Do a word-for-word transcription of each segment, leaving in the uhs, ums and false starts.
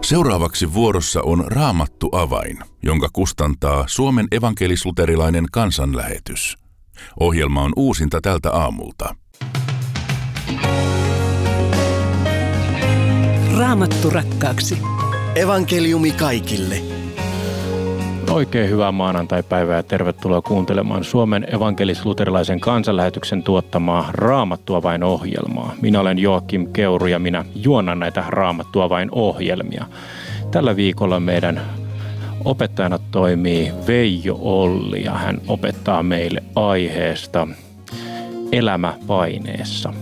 Seuraavaksi vuorossa on Raamattu avain, jonka kustantaa Suomen evankelis-luterilainen kansanlähetys. Ohjelma on uusinta tältä aamulta. Raamattu rakkaaksi. Evankeliumi kaikille. Oikein hyvää maanantai-päivää ja tervetuloa kuuntelemaan Suomen evankelis-luterilaisen kansanlähetyksen tuottamaa Raamattu avain -ohjelmaa. Minä olen Joakim Keuru ja minä juonan näitä Raamattu avain -ohjelmia. Tällä viikolla meidän opettajana toimii Veijo Olli ja hän opettaa meille aiheesta elämä paineessa.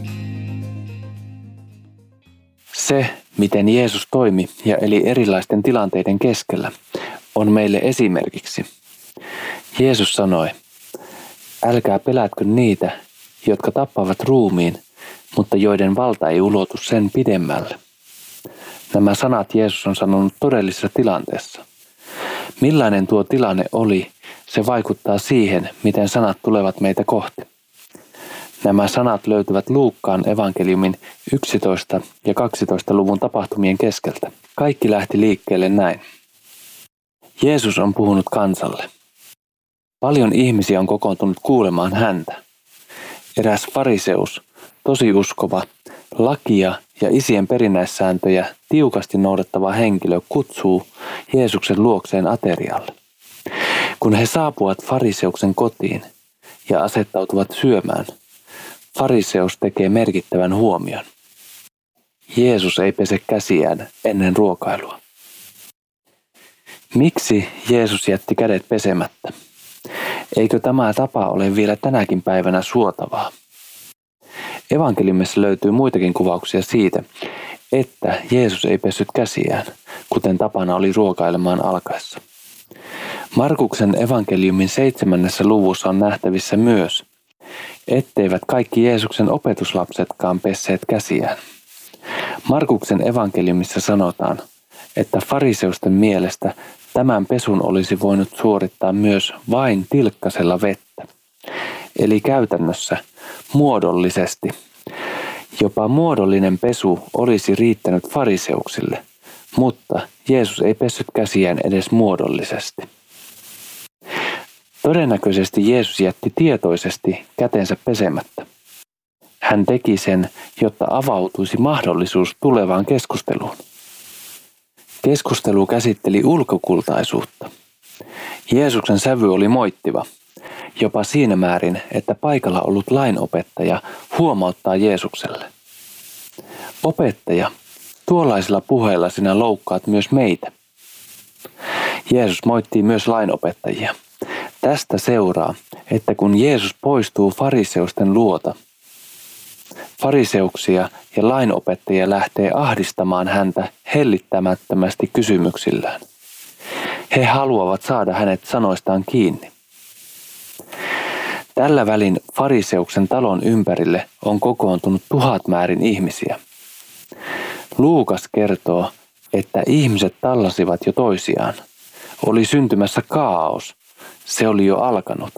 Se, miten Jeesus toimi ja eli erilaisten tilanteiden keskellä, on meille esimerkiksi. Jeesus sanoi, älkää pelätkö niitä, jotka tappavat ruumiin, mutta joiden valta ei ulotu sen pidemmälle. Nämä sanat Jeesus on sanonut todellisessa tilanteessa. Millainen tuo tilanne oli, se vaikuttaa siihen, miten sanat tulevat meitä kohti. Nämä sanat löytyvät Luukkaan evankeliumin yksitoista ja kaksitoista luvun tapahtumien keskeltä. Kaikki lähti liikkeelle näin. Jeesus on puhunut kansalle. Paljon ihmisiä on kokoontunut kuulemaan häntä. Eräs fariseus, tosi uskova, lakia ja isien perinnäissääntöjä tiukasti noudattava henkilö kutsuu Jeesuksen luokseen aterialle. Kun he saapuvat fariseuksen kotiin ja asettautuvat syömään, fariseus tekee merkittävän huomion. Jeesus ei pese käsiään ennen ruokailua. Miksi Jeesus jätti kädet pesemättä? Eikö tämä tapa ole vielä tänäkin päivänä suotavaa? Evankeliumissa löytyy muitakin kuvauksia siitä, että Jeesus ei pessyt käsiään, kuten tapana oli ruokailemaan alkaessa. Markuksen evankeliumin seitsemännessä luvussa on nähtävissä myös, etteivät kaikki Jeesuksen opetuslapsetkaan pesseet käsiään. Markuksen evankeliumissa sanotaan, että fariseusten mielestä tämän pesun olisi voinut suorittaa myös vain tilkkasella vettä. Eli käytännössä muodollisesti. Jopa muodollinen pesu olisi riittänyt fariseuksille, mutta Jeesus ei pessyt käsiään edes muodollisesti. Todennäköisesti Jeesus jätti tietoisesti kätensä pesemättä. Hän teki sen, jotta avautuisi mahdollisuus tulevaan keskusteluun. Keskustelu käsitteli ulkokultaisuutta. Jeesuksen sävy oli moittiva, jopa siinä määrin, että paikalla ollut lainopettaja huomauttaa Jeesukselle. Opettaja, tuollaisilla puheilla sinä loukkaat myös meitä. Jeesus moittii myös lainopettajia. Tästä seuraa, että kun Jeesus poistuu fariseusten luota, fariseuksia ja lainopettajia lähtee ahdistamaan häntä hellittämättömästi kysymyksillään. He haluavat saada hänet sanoistaan kiinni. Tällä välin fariseuksen talon ympärille on kokoontunut tuhat määrin ihmisiä. Luukas kertoo, että ihmiset tallasivat jo toisiaan. Oli syntymässä kaaos. Se oli jo alkanut.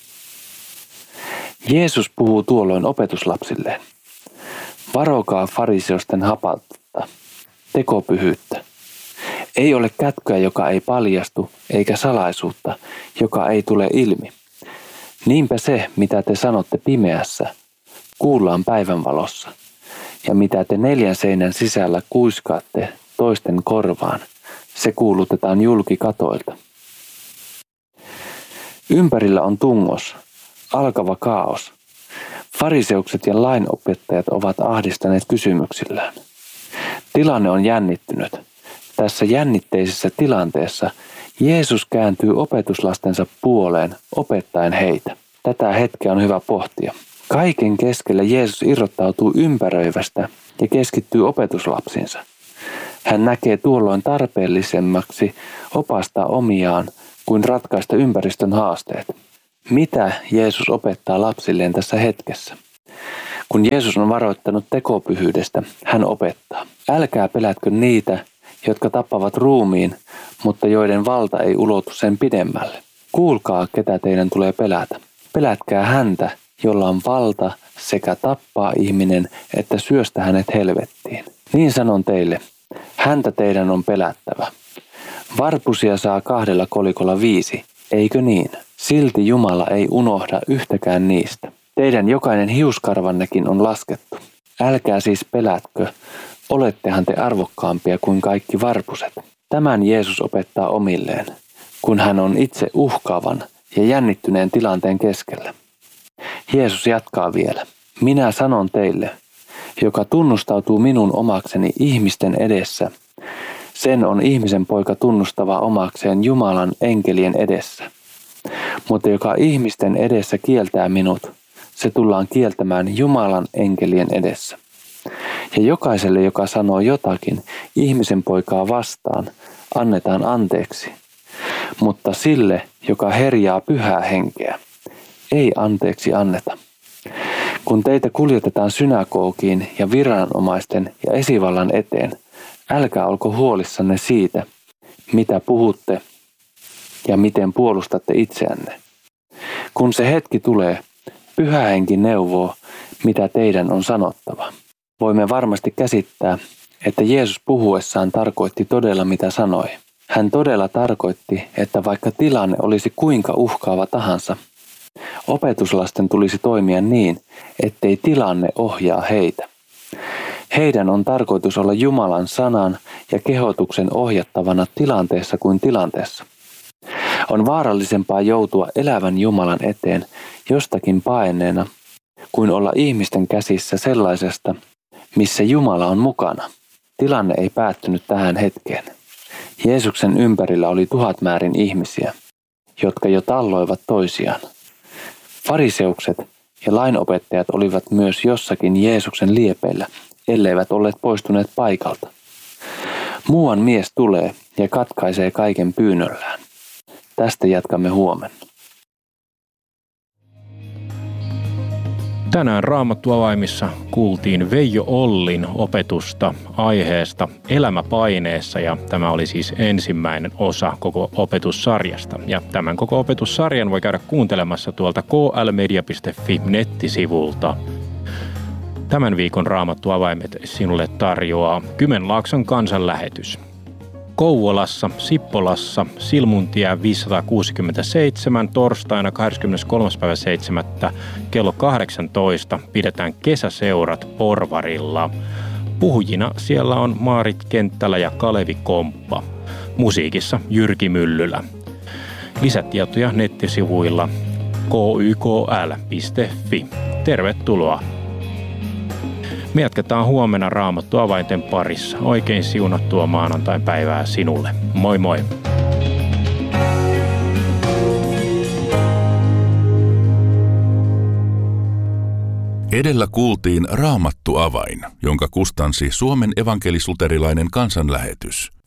Jeesus puhuu tuolloin opetuslapsilleen. Varokaa fariseusten hapautta, tekopyhyyttä. Ei ole kätköä, joka ei paljastu, eikä salaisuutta, joka ei tule ilmi. Niinpä se, mitä te sanotte pimeässä, kuullaan päivänvalossa, ja mitä te neljän seinän sisällä kuiskaatte toisten korvaan, se kuulutetaan julki katoilta. Ympärillä on tungos, alkava kaos. Fariseukset ja lainopettajat ovat ahdistaneet kysymyksillään. Tilanne on jännittynyt. Tässä jännitteisessä tilanteessa Jeesus kääntyy opetuslastensa puoleen opettaen heitä. Tätä hetkeä on hyvä pohtia. Kaiken keskellä Jeesus irrottautuu ympäröivästä ja keskittyy opetuslapsiinsa. Hän näkee tuolloin tarpeellisemmaksi opastaa omiaan kuin ratkaista ympäristön haasteet. Mitä Jeesus opettaa lapsilleen tässä hetkessä? Kun Jeesus on varoittanut tekopyhyydestä, hän opettaa. Älkää pelätkö niitä, jotka tappavat ruumiin, mutta joiden valta ei ulotu sen pidemmälle. Kuulkaa, ketä teidän tulee pelätä. Pelätkää häntä, jolla on valta sekä tappaa ihminen, että syöstä hänet helvettiin. Niin sanon teille, Häntä teidän on pelättävä. Varpusia saa kahdella kolikolla viisi, eikö niin? Silti Jumala ei unohda yhtäkään niistä. Teidän jokainen hiuskarvannekin on laskettu. Älkää siis pelätkö, olettehan te arvokkaampia kuin kaikki varpuset. Tämän Jeesus opettaa omilleen, kun hän on itse uhkaavan ja jännittyneen tilanteen keskellä. Jeesus jatkaa vielä. Minä sanon teille, joka tunnustautuu minun omakseni ihmisten edessä, sen on ihmisen poika tunnustava omakseen Jumalan enkelien edessä. Mutta joka ihmisten edessä kieltää minut, se tullaan kieltämään Jumalan enkelien edessä. Ja jokaiselle, joka sanoo jotakin ihmisen poikaa vastaan, annetaan anteeksi. Mutta sille, joka herjaa pyhää henkeä, ei anteeksi anneta. Kun teitä kuljetetaan synagogiin ja viranomaisten ja esivallan eteen, älkää olko huolissanne siitä, mitä puhutte ja miten puolustatte itseänne. Kun se hetki tulee, Pyhä Henki neuvoo, mitä teidän on sanottava. Voimme varmasti käsittää, että Jeesus puhuessaan tarkoitti todella mitä sanoi. Hän todella tarkoitti, että vaikka tilanne olisi kuinka uhkaava tahansa, opetuslasten tulisi toimia niin, ettei tilanne ohjaa heitä. Heidän on tarkoitus olla Jumalan sanan ja kehotuksen ohjattavana tilanteessa kuin tilanteessa. On vaarallisempaa joutua elävän Jumalan eteen jostakin paenneena, kuin olla ihmisten käsissä sellaisesta, missä Jumala on mukana. Tilanne ei päättynyt tähän hetkeen. Jeesuksen ympärillä oli tuhat määrin ihmisiä, jotka jo talloivat toisiaan. Fariseukset ja lainopettajat olivat myös jossakin Jeesuksen liepeillä, elleivät olleet poistuneet paikalta. Muuan mies tulee ja katkaisee kaiken pyynnöllään. Tästä jatkamme huomenna. Tänään Raamattu-avaimissa kuultiin Veijo Ollin opetusta aiheesta Elämä-paineessa, ja tämä oli siis ensimmäinen osa koko opetussarjasta. Ja tämän koko opetussarjan voi käydä kuuntelemassa tuolta k l media piste f i nettisivulta. Tämän viikon Raamattu-avaimet sinulle tarjoaa Kymenlaakson kansanlähetys. Kouvolassa, Sippolassa, Silmuntie viisisataakuusikymmentäseitsemän torstaina kahdeskymmeneskolmas päivä seitsemättä kello kahdeksantoista pidetään kesäseurat Porvarilla. Puhujina siellä on Maarit Kenttälä ja Kalevi Komppa. Musiikissa Jyrki Myllylä. Lisätietoja nettisivuilla k y k l piste f i. Tervetuloa! Me jatketaan huomenna Raamattu-avainten parissa. Oikein siunattua maanantai-päivää sinulle. Moi moi! Edellä kuultiin Raamattu-avain, jonka kustansi Suomen evankelis-luterilainen kansanlähetys.